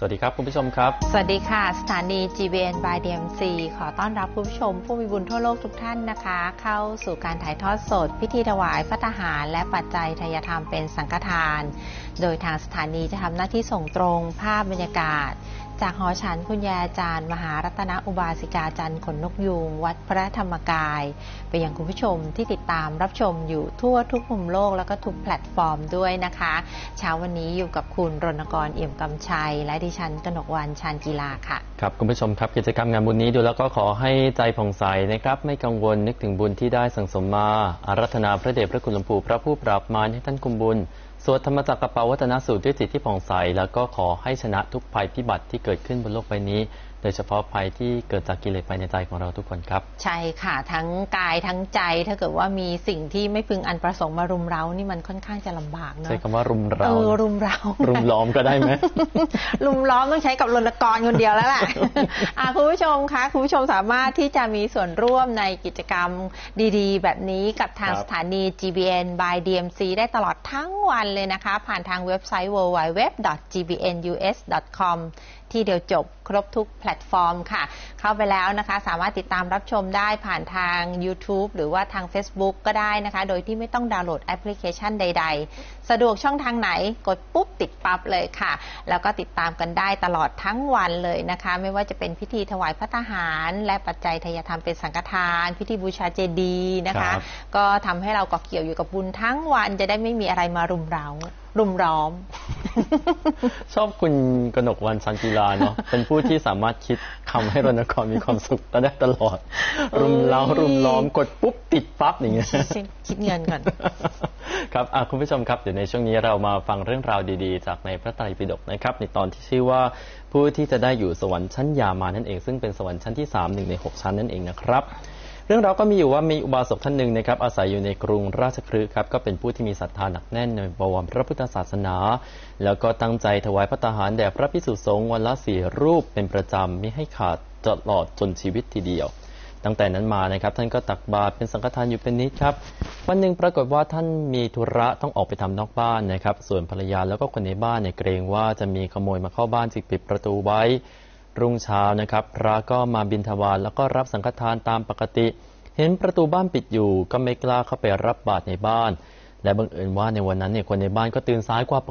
สวัสดีครับคุณผู้ชมครับสวัสดีค่ะสถานี GBN by DMC ขอต้อนรับคุณผู้ชมผู้มีบุญทั่วโลกทุกท่านนะคะเข้าสู่การถ่ายทอดสดพิธีถวายภัตตาหารและปัจจัยทายธรรมเป็นสังฆทานโดยทางสถานีจะทำหน้าที่ส่งตรงภาพบรรยากาศจากหอฉันคุณยายอาจารย์มหารัตนอุบาสิกาจันทร์ขนนกยูงวัดพระธรรมกายไปยังคุณผู้ชมที่ติดตามรับชมอยู่ทั่วทุกมุมโลกแล้วก็ทุกแพลตฟอร์มด้วยนะคะเช้าวันนี้อยู่กับคุณรณกรเอี่ยมกำชัยและดิฉันกนกวรรณชาญกีฬาค่ะครับคุณผู้ชมครับกิจกรรมงานบุญนี้ดูแล้วก็ขอให้ใจผ่องใสนะครับไม่กังวลนึกถึงบุญที่ได้สั่งสมมาอาราธนาพระเดชพระคุณหลวงปู่พระผู้ปราบมารให้ท่านคุมบุญสวดธรรมจักรปวัตนสูตรด้วยจิตที่ผ่องใสแล้วก็ขอให้ชนะทุกภัยพิบัติที่เกิดขึ้นบนโลกใบนี้โดยเฉพาะภัยที่เกิดจากกิเลสภายในใจของเราทุกคนครับใช่ค่ะทั้งกายทั้งใจถ้าเกิดว่ามีสิ่งที่ไม่พึงอันประสงค์มารุมเร้านี่มันค่อนข้างจะลำบากเนาะใช้คำว่ารุมเร้ารุมเร้ารุมล้อมก็ได้ไหมรุมล้อมต้องใช้กับรณกรคนเดียวแล้วแหละคุณผู้ชมคะคุณผู้ชมสามารถที่จะมีส่วนร่วมในกิจกรรมดีๆแบบนี้กับทางสถานี GBN by DMC ได้ตลอดทั้งวันเลยนะคะผ่านทางเว็บไซต์ www.gbnus.com ที่เดียวจบครบทุกแพลตฟอร์มค่ะเข้าไปแล้วนะคะสามารถติดตามรับชมได้ผ่านทาง YouTube หรือว่าทาง Facebook ก็ได้นะคะโดยที่ไม่ต้องดาวน์โหลดแอปพลิเคชันใดๆสะดวกช่องทางไหนกดปุ๊บติดปั๊บเลยค่ะแล้วก็ติดตามกันได้ตลอดทั้งวันเลยนะคะไม่ว่าจะเป็นพิธีถวายภัตตาหารและปัจจัยทายธรรมเป็นสังฆทานพิธีบูชาเจดีย์นะคะก็ทำให้เราเกาะเกี่ยวอยู่กับบุญทั้งวันจะได้ไม่มีอะไรมารุมเร้ารุมล้อมชอบคุณกนกวรรณชาญกีฬาเนาะเป็นผู้ที่สามารถคิดคำให้รณกรมีความสุขได้ตลอดรุมเร้ารุมล้อมกดปุ๊บติดปั๊บอย่างเงี้ยคิดเงินก่อนครับคุณผู้ชมครับเดี๋ยวในช่วงนี้เรามาฟังเรื่องราวดีๆจากในพระไตรปิฎกนะครับในตอนที่ชื่อว่าผู้ที่จะได้อยู่สวรรค์ชั้นยามานั่นเองซึ่งเป็นสวรรค์ชั้นที่3 1ใน6ชั้นนั่นเองนะครับเรื่องเราก็มีอยู่ว่ามีอุบาสกท่านหนึ่งนะครับอาศัยอยู่ในกรุงราชคฤห์ครับก็เป็นผู้ที่มีศรัทธาหนักแน่นในบวรพระพุทธศาสนาแล้วก็ตั้งใจถวายภัตตาหารแด่พระภิกษุสงฆ์วันละ4 รูปเป็นประจำมิให้ขาดตลอดจนชีวิตทีเดียวตั้งแต่นั้นมานะครับท่านก็ตักบาตรเป็นสังฆทานอยู่เป็นนิดครับวันหนึ่งปรากฏว่าท่านมีธุระต้องออกไปทำนอกบ้านนะครับส่วนภรรยาแล้วก็คนในบ้านเนี่ยเกรงว่าจะมีขโมยมาเข้าบ้านจึงปิดประตูไว้รุ่งเช้านะครับพระก็มาบิณฑบาตแล้วก็รับสังฆทานตามปกติเห็นประตูบ้านปิดอยู่ก็ไม่กล้าเข้าไปรับบาตรในบ้านและบังเอิญว่าในวันนั้นเนี่ยคนในบ้านก็ตื่นสายกว่าป